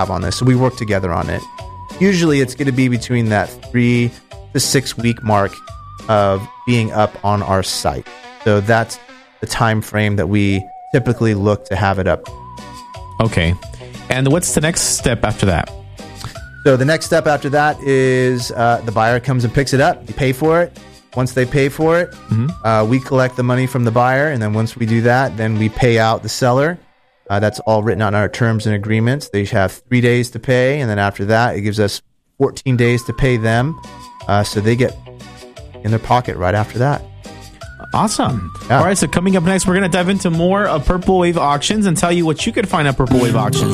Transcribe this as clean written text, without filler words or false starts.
have on this. So we work together on it. Usually it's going to be between that 3 to 6 week mark of being up on our site. So that's the time frame that we typically look to have it up. Okay. And what's the next step after that? So the next step after that is the buyer comes and picks it up. You pay for it. Once they pay for it, we collect the money from the buyer. And then once we do that, then we pay out the seller. That's all written on our terms and agreements. They have 3 days to pay. And then after that, it gives us 14 days to pay them. So they get in their pocket right after that. Awesome. Yeah. All right, so coming up next, we're going to dive into more of Purple Wave Auctions and tell you what you could find at Purple Wave Auctions.